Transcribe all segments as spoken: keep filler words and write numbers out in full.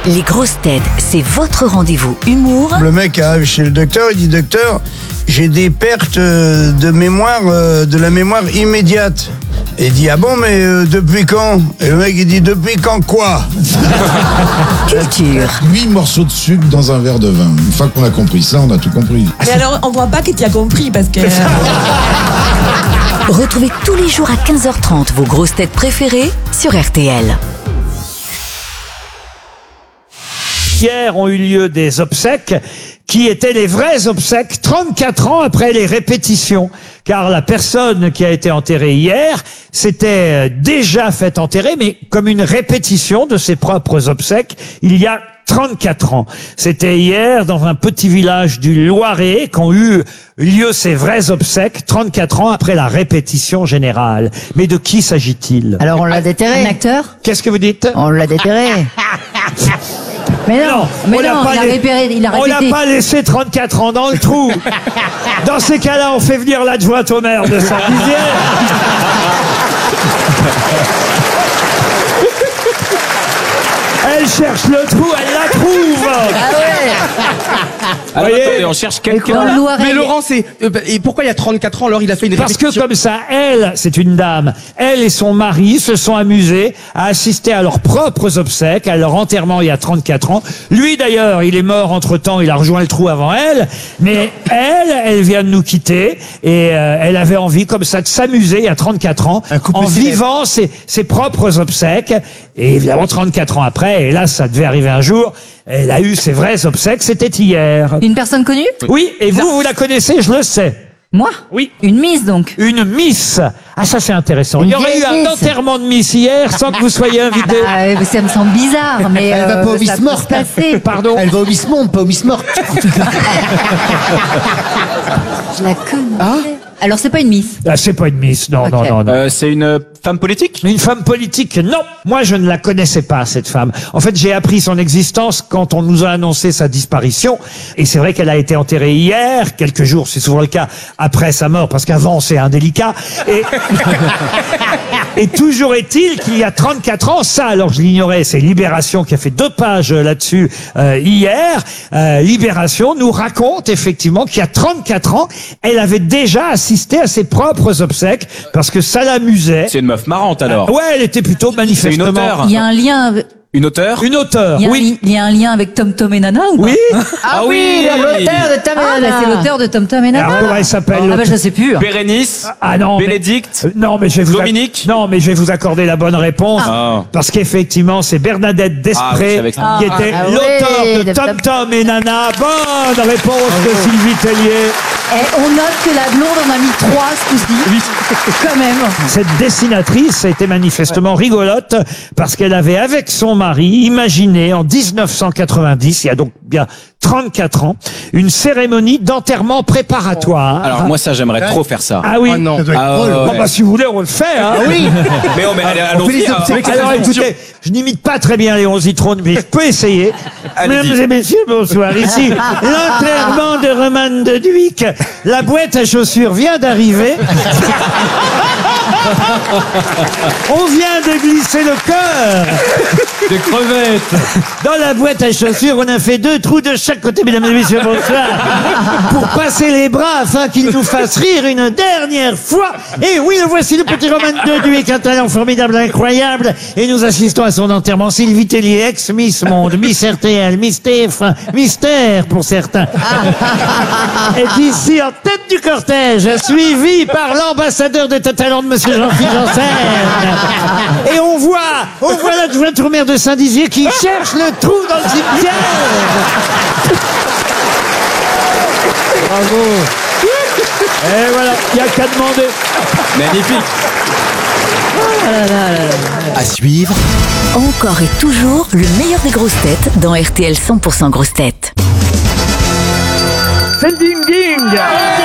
Les grosses têtes, c'est votre rendez-vous humour. Le mec arrive chez le docteur, il dit « Docteur, j'ai des pertes de mémoire, de la mémoire immédiate. » Et il dit « Ah bon, mais euh, depuis quand ?» Et le mec il dit « Depuis quand quoi ?» Culture. huit morceaux de sucre dans un verre de vin. Une fois qu'on a compris ça, on a tout compris. Mais alors, on voit pas que tu as compris parce que... Retrouvez tous les jours à quinze heures trente vos grosses têtes préférées sur R T L. Hier ont eu lieu des obsèques qui étaient les vraies obsèques trente-quatre ans après les répétitions. Car la personne qui a été enterrée hier s'était déjà fait enterrer, mais comme une répétition de ses propres obsèques il y a trente-quatre ans. C'était hier dans un petit village du Loiret qu'ont eu lieu ces vraies obsèques trente-quatre ans après la répétition générale. Mais de qui s'agit-il? Alors on l'a déterré. Un acteur? Qu'est-ce que vous dites? On l'a déterré. Mais non, Non, mais on l'a non, pas il a lait- répéré, il a On l'a répété. pas laissé trente-quatre ans dans le trou. Dans ces cas-là, on fait venir l'adjointe au maire de Saint-Dizier. Elle cherche le trou, elle la trouve. Alors, Voyez, attendez, on cherche Dans quelqu'un. le Loiret. Mais Laurent, c'est euh, bah, et pourquoi il y a trente-quatre ans alors il a fait une Parce que répétition comme ça, elle, c'est une dame, elle et son mari se sont amusés à assister à leurs propres obsèques, à leur enterrement il y a trente-quatre ans. Lui d'ailleurs, il est mort entre-temps, il a rejoint le trou avant elle, mais elle, elle vient de nous quitter et euh, elle avait envie comme ça de s'amuser il y a trente-quatre ans couple en célèbre. vivant ses, ses propres obsèques. Et évidemment, trente-quatre ans après, et là ça devait arriver un jour, elle a eu ses vraies obsèques, c'était hier. Une personne connue? Oui, et vous, vous la connaissez, je le sais. Moi? Oui. Une Miss donc. Une Miss. Ah, ça c'est intéressant. Il y Une aurait eu vieille un Miss. enterrement de Miss hier sans que vous soyez invité. Bah, euh, ça me semble bizarre, mais Elle va euh, pas au ça Miss peut Morte. se passer. Pardon. Elle va au Miss Monde, pas au Miss Morte. Je la connais. Alors c'est pas une Miss. Ah, c'est pas une Miss. Non, non, Ok. non, non. Euh, c'est une euh, femme politique? Une femme politique, non. Moi, je ne la connaissais pas, cette femme. En fait, j'ai appris son existence quand on nous a annoncé sa disparition. Et c'est vrai qu'elle a été enterrée hier, quelques jours, c'est souvent le cas, après sa mort, parce qu'avant, c'est indélicat. Et, et toujours est-il qu'il y a trente-quatre ans, ça, alors je l'ignorais, c'est Libération qui a fait deux pages là-dessus euh, hier. Euh, Libération nous raconte effectivement qu'il y a trente-quatre ans, elle avait déjà assisté à ses propres obsèques, parce que ça l'amusait. C'est une meuf marrante alors. Ouais, elle était plutôt manifestement. auteure. Il y a un lien, avec- Une auteure? Une auteure, il y a un, oui. li- il y a un lien avec Tom Tom et Nana ou pas? Oui. Ah oui, l'auteur de Tom et Ah, bah, Nana. c'est l'auteur de Tom Tom et Nana. Alors, comment elle s'appelle? Ah bah je sais plus. Bérénice? Ah non. mais- Bénédicte? Euh, Non, mais je vais vous. ac- Dominique? Non, mais je vais vous accorder la bonne réponse. Ah. Parce qu'effectivement, c'est Bernadette Ah, oui, Desprez je savais que ça. qui était Ah l'auteur ouais, de de Tom Tom- Tom et Nana. Bonne réponse de Sylvie Tellier. Eh, on note que la blonde en a mis trois ce coup-ci. Quand même. Cette dessinatrice a été manifestement rigolote parce qu'elle avait, avec son mari, imaginé en dix-neuf cent quatre-vingt-dix, il y a donc bien trente-quatre ans, une cérémonie d'enterrement préparatoire. Alors moi ça j'aimerais trop faire ça. Ah oui. Ah non. Ça doit être Ah, drôle. ouais, Bon, ouais. bah, si vous voulez, on le fait, hein. Oui. Mais on met, allez, On fait allons-y. les alors. obsèques. Alors écoutez, je n'imite pas très bien Léon Zitrone, mais je peux essayer. Allez-y. Mesdames et messieurs, bonsoir. Ici, l'enterrement de Romane de Duic. La boîte à chaussures vient d'arriver. On vient de glisser le cœur. Des crevettes. Dans la boîte à chaussures, on a fait deux trous de chaque côté, mesdames et messieurs, bonsoir. Pour passer les bras afin qu'il nous fasse rire une dernière fois. Et oui, le voici, le petit Roman de Duic, un talent formidable, incroyable. Et nous assistons à son enterrement. Sylvie Tellier, ex-Miss Monde, Miss R T L, Miss T F un, Mystère pour certains. Est ici en tête du cortège, suivi par l'ambassadeur de talent de monsieur Jean-Philippe Janssen. Et on voit, on voit l'adjointe au maire de Saint-Dizier qui cherche le trou dans le cimetière. Bravo. Et voilà, il n'y a qu'à demander. Magnifique. À suivre. Encore et toujours le meilleur des grosses têtes dans R T L cent pour cent grosses têtes. C'est le ding-ding.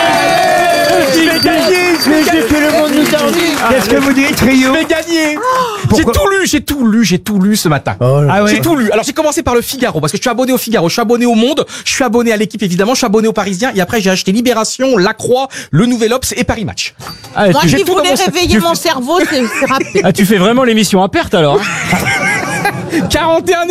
Qu'est-ce que vous dites, Rio? J'ai gagné. J'ai Pourquoi tout lu, j'ai tout lu, j'ai tout lu ce matin. Ah ouais. J'ai tout lu. Alors j'ai commencé par le Figaro parce que je suis abonné au Figaro, je suis abonné au Monde, je suis abonné à l'équipe évidemment, je suis abonné au Parisien et après j'ai acheté Libération, La Croix, Le Nouvel Obs et Paris Match. Ah, Moi tu, qui tout dans voulais mon- réveiller tu- mon cerveau, c'est c'est rapide. ah, tu fais vraiment l'émission à perte alors. quarante et un